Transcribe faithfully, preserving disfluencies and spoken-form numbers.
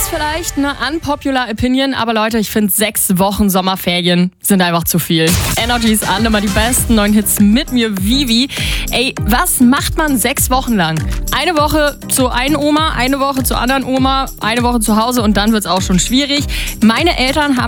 Ist vielleicht eine unpopular Opinion, aber Leute, ich finde sechs Wochen Sommerferien sind einfach zu viel. Energy ist an, immer die besten neuen Hits mit mir, Vivi. Ey, was macht man sechs Wochen lang? Eine Woche zu einer Oma, eine Woche zur anderen Oma, eine Woche zu Hause und dann wird's auch schon schwierig. Meine Eltern haben